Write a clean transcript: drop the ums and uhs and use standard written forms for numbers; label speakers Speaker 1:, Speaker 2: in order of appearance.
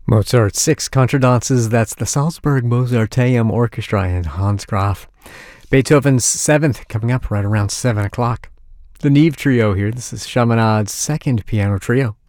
Speaker 1: Mozart's Six Contradances, that's the Salzburg Mozarteum Orchestra and Hans Graf. Beethoven's Seventh coming up right around 7 o'clock. The Neve Trio here, this is Chaminade's second piano trio.